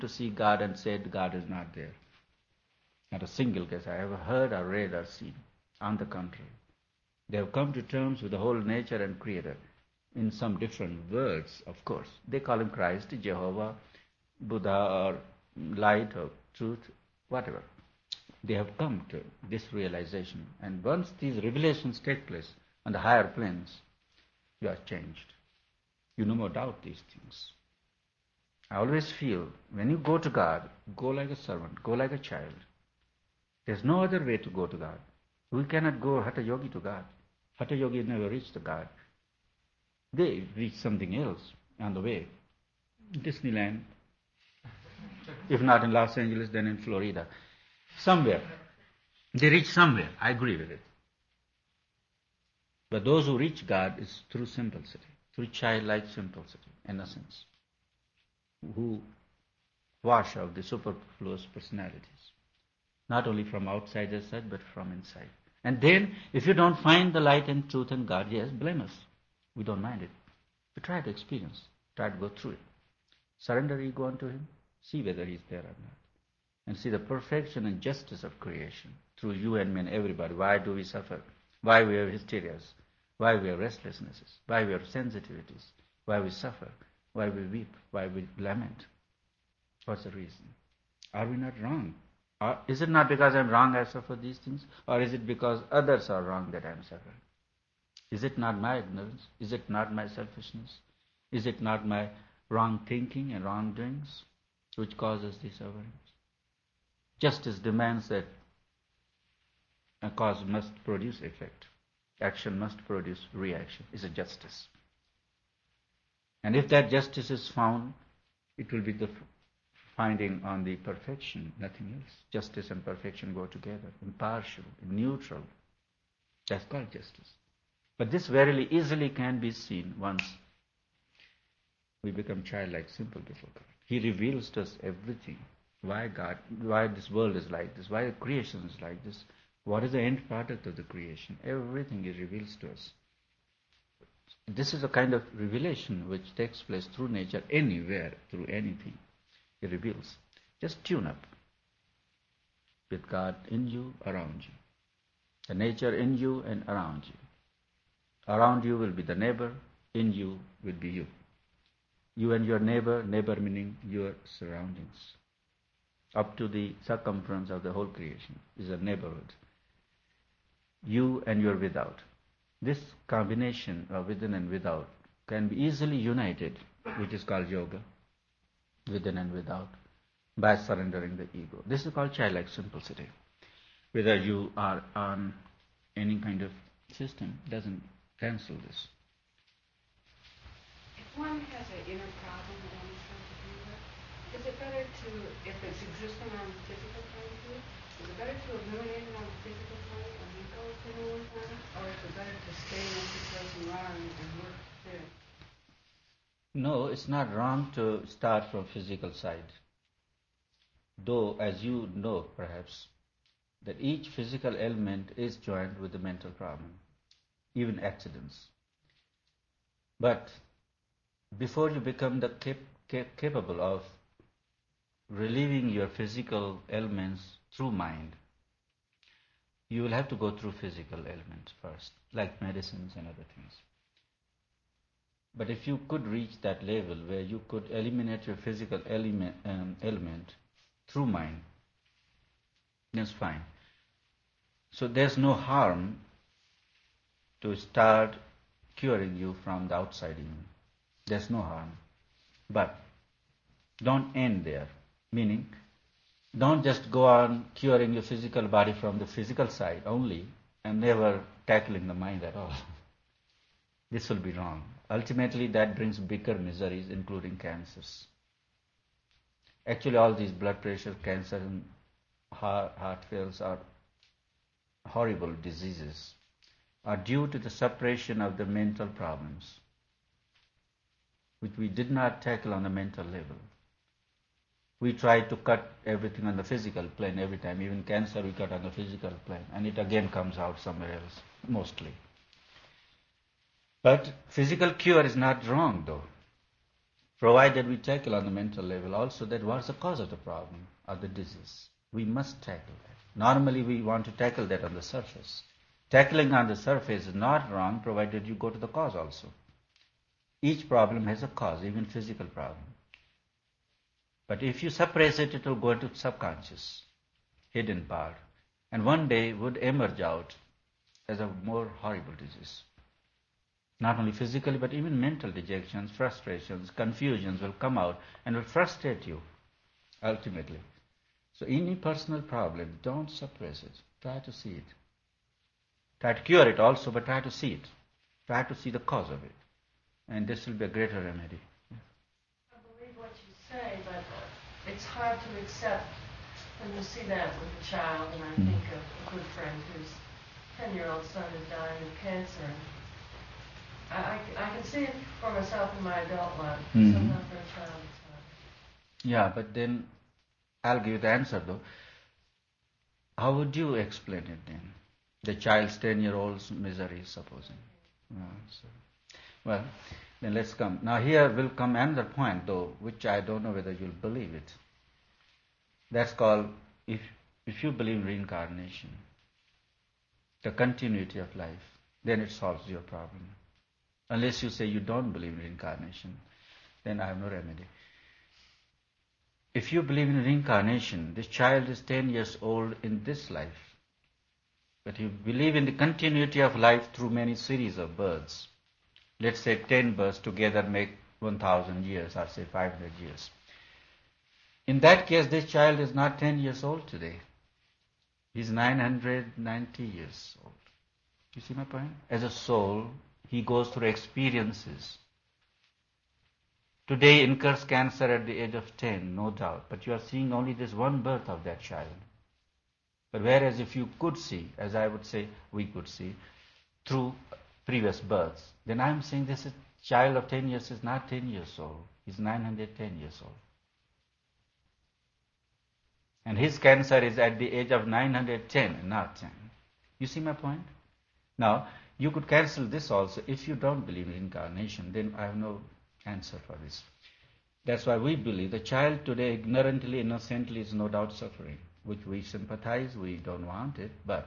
to see God and said God is not there. Not a single case I ever heard or read or seen. On the contrary, they have come to terms with the whole nature and Creator in some different words, of course. They call him Christ, Jehovah, Buddha, or light, or truth, whatever. They have come to this realization. And once these revelations take place on the higher planes, you are changed. You no more doubt these things. I always feel when you go to God, go like a servant, go like a child. There's no other way to go to God. We cannot go Hatha Yogi to God. Hatha Yogi never reached to God. They reach something else on the way. Disneyland. If not in Los Angeles, then in Florida. Somewhere. They reach somewhere. I agree with it. But those who reach God is through simplicity, through childlike simplicity, innocence, who wash out the superfluous personalities. Not only from outside as such, but from inside. And then, if you don't find the light and truth in God, yes, blame us. We don't mind it. We try to experience, try to go through it. Surrender ego unto Him, see whether He's there or not. And see the perfection and justice of creation through you and me and everybody. Why do we suffer? Why we have hysterias? Why we have restlessnesses? Why we have sensitivities? Why we suffer? Why we weep? Why we lament? What's the reason? Are we not wrong? Or is it not because I'm wrong I suffer these things? Or is it because others are wrong that I'm suffering? Is it not my ignorance? Is it not my selfishness? Is it not my wrong thinking and wrongdoings which causes these sufferings? Justice demands that a cause must produce effect. Action must produce reaction. It's a justice. And if that justice is found, it will be the finding on the perfection, nothing else. Justice and perfection go together, impartial, neutral. That's called justice. But this verily easily can be seen once we become childlike, simple before God. He reveals to us everything. Why God, why this world is like this, why the creation is like this, what is the end product of the creation. Everything He reveals to us. This is a kind of revelation which takes place through nature, anywhere, through anything. He reveals. Just tune up with God in you, around you. The nature in you and around you. Around you will be the neighbor, in you will be you. You and your neighbor, neighbor meaning your surroundings. Up to the circumference of the whole creation is a neighborhood. You and your without. This combination of within and without can be easily united, which is called yoga, within and without, by surrendering the ego. This is called childlike simplicity. Whether you are on any kind of system doesn't cancel this. If one has an inner problem that one is trying to deal with, is it better to, if it's existing on the physical plane too, is it better to eliminate it on the physical plane and then go to the one planet, or is it better to stay in the situation wrong and work there? No, it's not wrong to start from physical side. Though, as you know perhaps, that each physical element is joined with the mental problem, even accidents. But before you become capable of relieving your physical ailments through mind, you will have to go through physical ailments first, like medicines and other things. But if you could reach that level where you could eliminate your physical ailment through mind, that's fine. So there's no harm to start curing you from the outside in you. There's no harm. But don't end there. Meaning, don't just go on curing your physical body from the physical side only and never tackling the mind at all. This will be wrong. Ultimately, that brings bigger miseries, including cancers. Actually, all these blood pressure, cancer, and heart fails are horrible diseases, are due to the suppression of the mental problems, which we did not tackle on the mental level. We try to cut everything on the physical plane every time. Even cancer we cut on the physical plane, and it again comes out somewhere else, mostly. But physical cure is not wrong, though. provided we tackle on the mental level also that what's the cause of the problem or the disease. We must tackle that. Normally we want to tackle that on the surface. Tackling on the surface is not wrong provided you go to the cause also. Each problem has a cause, even physical problem. But if you suppress it, it will go into subconscious, hidden part, and one day would emerge out as a more horrible disease. Not only physically, but even mental dejections, frustrations, confusions will come out and will frustrate you ultimately. So any personal problem, don't suppress it. Try to see it. Try to cure it also, but try to see it. Try to see the cause of it. And this will be a greater remedy. I believe what you say, but it's hard to accept when you see that with a child, and I think of a good friend whose 10-year-old son is dying of cancer. I can see it for myself in my adult life, so not for a child. Yeah, but then I'll give you the answer though. How would you explain it then? The child's 10-year-old's misery, supposing. Well, then let's come. Now here will come another point though, which I don't know whether you'll believe it. That's called, if you believe in reincarnation, the continuity of life, then it solves your problem. Unless you say you don't believe in reincarnation, then I have no remedy. If you believe in reincarnation, this child is 10 years old in this life. But you believe in the continuity of life through many series of births. Let's say 10 births together make 1,000 years, or say 500 years. In that case, this child is not 10 years old today. He's 990 years old. You see my point? As a soul, he goes through experiences. Today incurs cancer at the age of 10, no doubt. But you are seeing only this one birth of that child. But whereas if you could see, as I would say we could see, through previous births, then I am saying this child of 10 years is not 10 years old. He's 910 years old. And his cancer is at the age of 910, not 10. You see my point? Now, you could cancel this also. If you don't believe in reincarnation, then I have no answer for this. That's why we believe the child today ignorantly, innocently is no doubt suffering, which we sympathize, we don't want it, but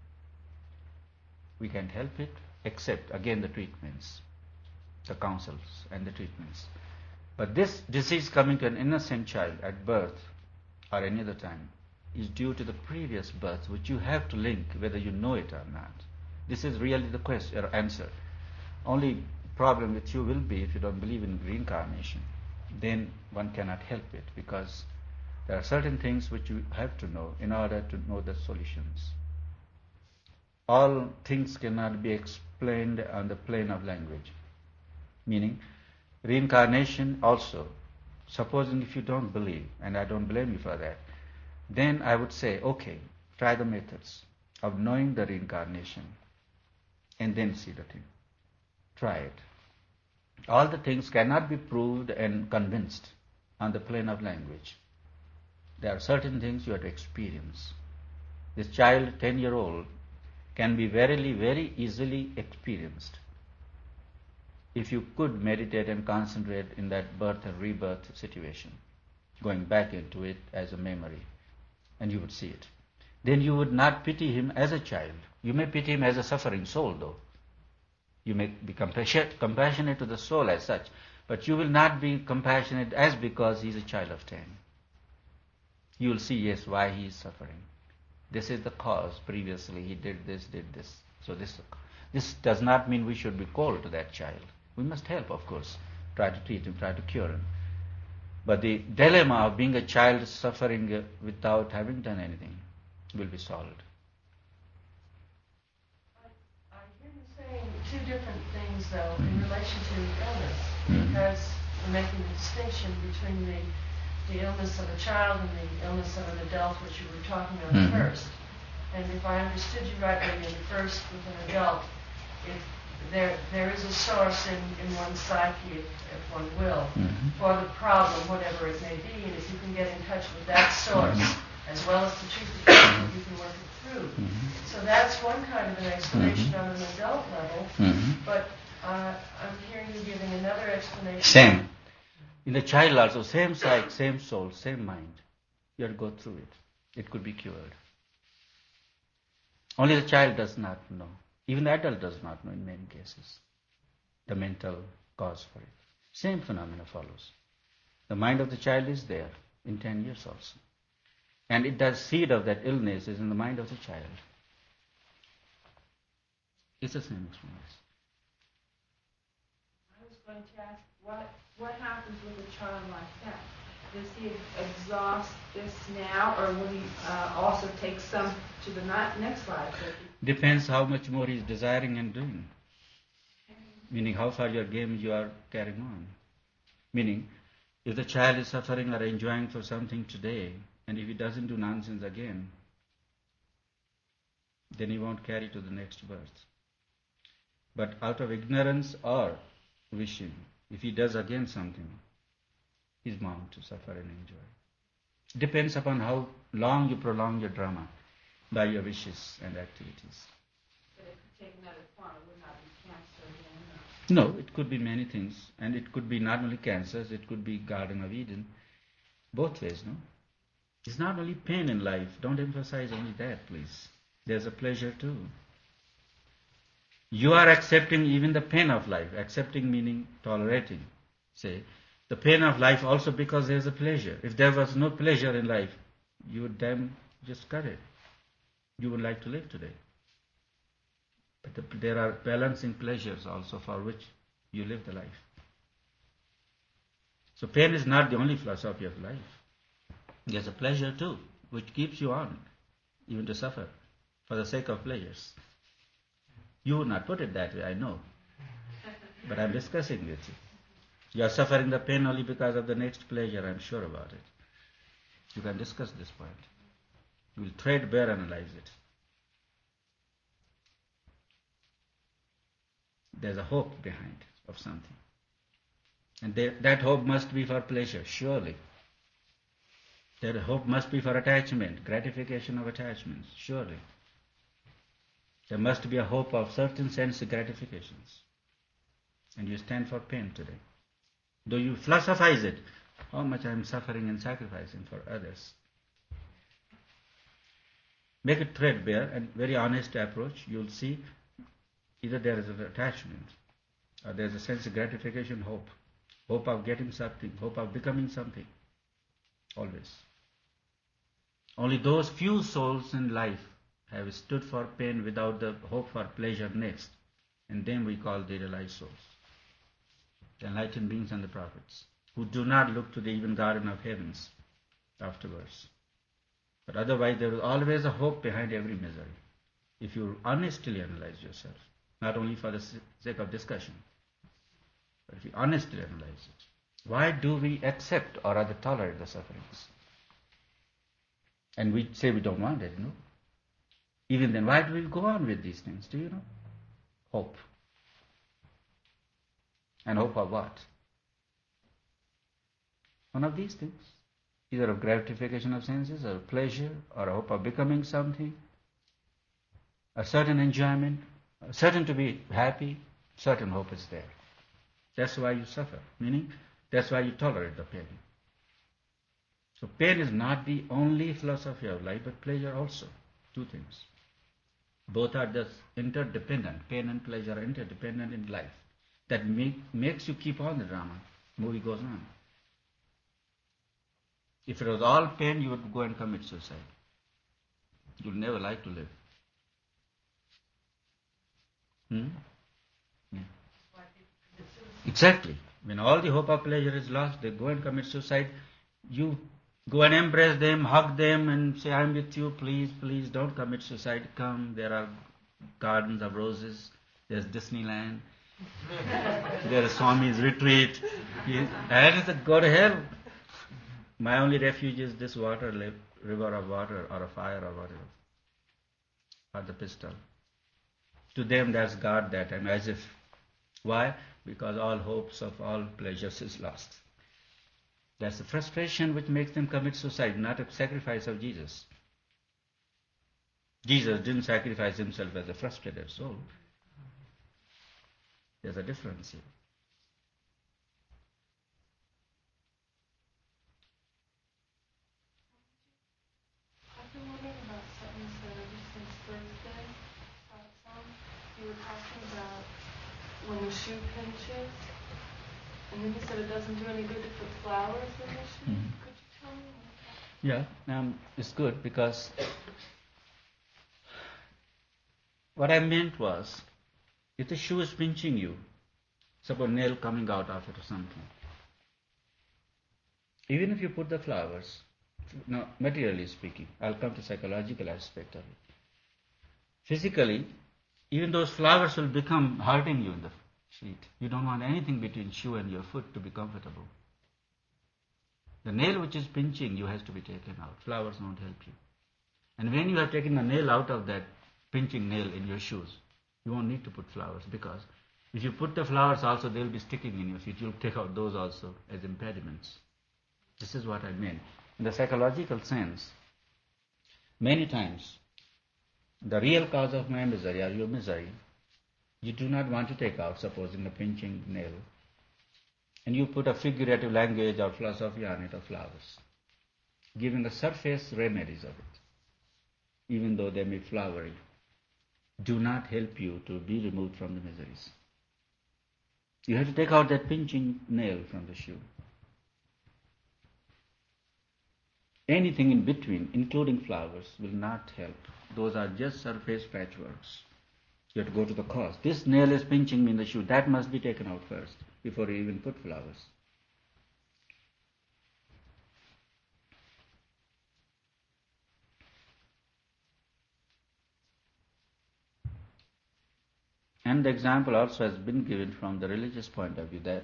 we can't help it, except, again, the treatments, the counsels and the treatments. But this disease coming to an innocent child at birth, or any other time, is due to the previous birth, which you have to link whether you know it or not. This is really the question or answer. Only problem with you will be if you don't believe in reincarnation. Then one cannot help it, because there are certain things which you have to know in order to know the solutions. All things cannot be explained on the plane of language. Meaning, reincarnation also, supposing if you don't believe, and I don't blame you for that, then I would say, okay, try the methods of knowing the reincarnation and then see the thing. Try it. All the things cannot be proved and convinced on the plane of language. There are certain things you have to experience. This child, 10-year-old, can be very easily experienced if you could meditate and concentrate in that birth and rebirth situation, going back into it as a memory, and you would see it. Then you would not pity him as a child. You may pity him as a suffering soul, though. You may be compassionate to the soul as such, but you will not be compassionate as because he is a child of 10. You will see, yes, why he is suffering. This is the cause. Previously he did this. So this does not mean we should be cold to that child. We must help, of course, try to treat him, try to cure him. But the dilemma of being a child suffering without having done anything will be solved. I hear you saying two different things, though, in relation to illness, because you're making the distinction between the illness of a child and the illness of an adult, which you were talking about first. And if I understood you rightly, in first with an adult, if there is a source in one's psyche, if one will, for the problem, whatever it may be, and if you can get in touch with that source, as well as to treat the problem, you can work it through. So that's one kind of an explanation on an adult level, but I'm hearing you giving another explanation. Same. In the child also, same psyche, same soul, same mind. You have to go through it. It could be cured. Only the child does not know. Even the adult does not know in many cases the mental cause for it. Same phenomena follows. The mind of the child is there in 10 years also. And the seed of that illness is in the mind of the child. It's the same experience. I was going to ask, what happens with a child like that? Does he exhaust this now, or will he also take some to the next life? Depends how much more he is desiring and doing. Meaning how far your game you are carrying on. Meaning, if the child is suffering or enjoying for something today, and if he doesn't do nonsense again, then he won't carry to the next birth. But out of ignorance or wishing, if he does again something, he's bound to suffer and enjoy. Depends upon how long you prolong your drama by your wishes and activities. But it could take another form. It would not be cancer again. No, it could be many things. And it could be not only cancers, it could be Garden of Eden. Both ways, no? It's not only pain in life. Don't emphasize only that, please. There's a pleasure too. You are accepting even the pain of life. Accepting meaning tolerating. Say, the pain of life also because there's a pleasure. If there was no pleasure in life, you would then just cut it. You would like to live today. But there are balancing pleasures also for which you live the life. So pain is not the only philosophy of life. There's a pleasure too, which keeps you on, even to suffer, for the sake of pleasures. You would not put it that way, I know. But I'm discussing with you. You are suffering the pain only because of the next pleasure, I'm sure about it. You can discuss this point. We'll threadbare analyze it. There's a hope behind of something. And that hope must be for pleasure, surely. That hope must be for attachment, gratification of attachments, surely. There must be a hope of certain sense gratifications. And you stand for pain today. Though you philosophize it, how much I am suffering and sacrificing for others. Make it threadbare and very honest approach. You'll see either there is an attachment or there is a sense of gratification, hope. Hope of getting something, hope of becoming something. Always. Only those few souls in life have stood for pain without the hope for pleasure next. And them we call the realized souls. The enlightened beings and the prophets, who do not look to the even garden of heavens afterwards. But otherwise there is always a hope behind every misery. If you honestly analyze yourself, not only for the sake of discussion, but if you honestly analyze it, why do we accept or rather tolerate the sufferings? And we say we don't want it, you know. Even then, why do we go on with these things? Do you know? Hope. And hope of what? One of these things. Either of gratification of senses, or pleasure, or a hope of becoming something, a certain enjoyment, certain to be happy, certain hope is there. That's why you suffer. Meaning, that's why you tolerate the pain. So pain is not the only philosophy of life, but pleasure also. Two things. Both are just interdependent. Pain and pleasure are interdependent in life. That makes you keep on the drama. Movie goes on. If it was all pain, you would go and commit suicide. You would never like to live. Yeah. Exactly. When all the hope of pleasure is lost, they go and commit suicide. You go and embrace them, hug them, and say, I'm with you, please, please don't commit suicide. Come, there are gardens of roses, there's Disneyland, there is Swami's retreat. And go to hell. My only refuge is this water, river of water, or a fire, or whatever, or the pistol. To them, that's God that time, as if. Why? Because all hopes of all pleasures is lost. That's the frustration which makes them commit suicide, not a sacrifice of Jesus. Jesus didn't sacrifice himself as a frustrated soul. There's a difference here. shoe pinches. And then he said it doesn't do any good to put flowers in the shoe. Mhm. Could you tell me? Yeah, it's good because what I meant was, if the shoe is pinching you, suppose nail coming out of it or something, even if you put the flowers, now materially speaking, I'll come to psychological aspect of it. Physically, even those flowers will become hurting you in the feet. You don't want anything between shoe and your foot to be comfortable. The nail which is pinching you has to be taken out. Flowers won't help you. And when you have taken the nail out of that pinching nail in your shoes, you won't need to put flowers, because if you put the flowers also, they'll be sticking in your feet. You'll take out those also as impediments. This is what I mean. In the psychological sense, many times, the real cause of my misery or your misery, you do not want to take out, supposing the pinching nail, and you put a figurative language or philosophy on it, or flowers, giving the surface remedies of it, even though they may flowery, do not help you to be removed from the miseries. You have to take out that pinching nail from the shoe. Anything in between, including flowers, will not help. Those are just surface patchworks. You have to go to the cause. This nail is pinching me in the shoe. That must be taken out first before you even put flowers. And the example also has been given from the religious point of view that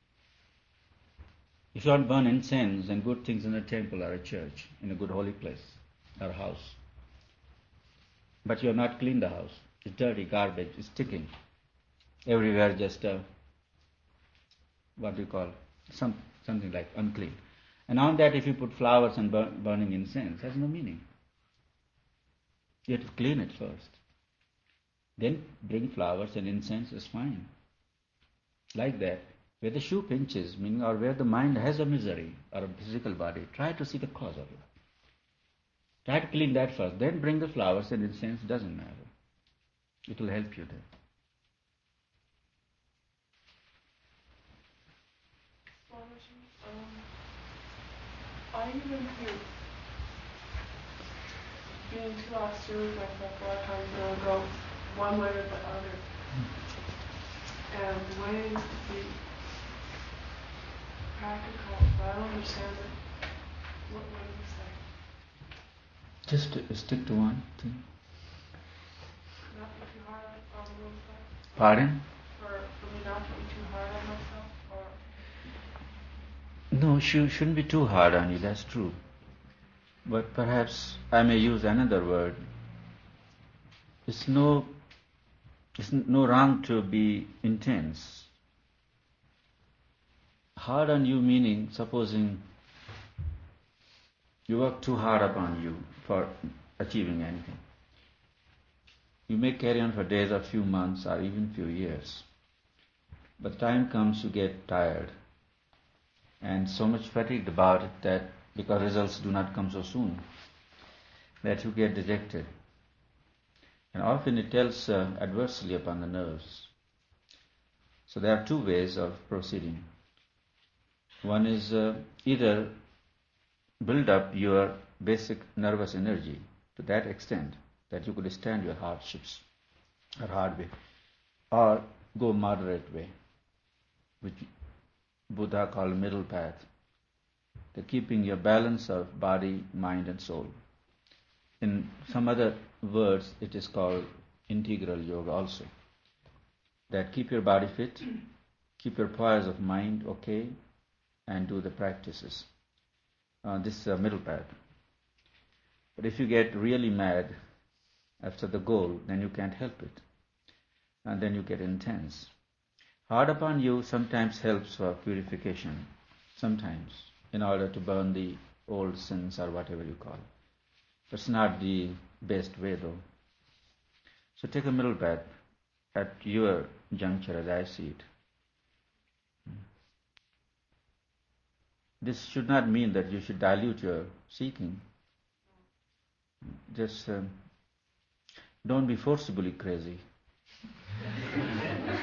if you don't burn incense and good things in a temple or a church, in a good holy place or house, but you have not cleaned the house, it's dirty, garbage, it's sticking everywhere, just what do you call, something like unclean. And on that, if you put flowers and burning incense, has no meaning. You have to clean it first. Then bring flowers and incense is fine. Like that, where the shoe pinches, meaning, or where the mind has a misery or a physical body, try to see the cause of it. Try to clean that first. Then bring the flowers and incense, doesn't matter. It will help you there. I even think being too austere with myself a lot of times will go one way or the other. And wanting to be practical, but I don't understand it. What do you say? Just stick to one thing. Not be too hard on myself? Pardon? For me not to be too hard on myself? Or No, shouldn't be too hard on you, that's true. But perhaps I may use another word. It's no wrong to be intense. Hard on you meaning, supposing you work too hard upon you for achieving anything. You may carry on for days or few months or even few years. But the time comes you get tired and so much fatigued about it that because results do not come so soon, that you get dejected. And often it tells adversely upon the nerves. So there are two ways of proceeding. One is either build up your basic nervous energy to that extent that you could stand your hardships or hard way, or go moderate way, which Buddha called middle path, the keeping your balance of body, mind and soul. In some other words, it is called integral yoga also. That keep your body fit, keep your poise of mind okay, and do the practices. This is a middle path. But if you get really mad after the goal, then you can't help it. And then you get intense. Hard upon you sometimes helps for purification, sometimes, in order to burn the old sins or whatever you call it. That's not the best way though. So take a middle path at your juncture as I see it. This should not mean that you should dilute your seeking. Just don't be forcibly crazy.